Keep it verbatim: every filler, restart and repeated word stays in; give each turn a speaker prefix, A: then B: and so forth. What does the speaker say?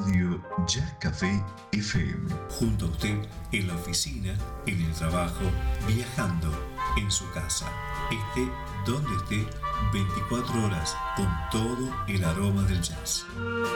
A: Radio Jazz Café F M.
B: Junto a usted, en la oficina, en el trabajo, viajando, en su casa, esté donde esté, veinticuatro horas, con todo el aroma del jazz.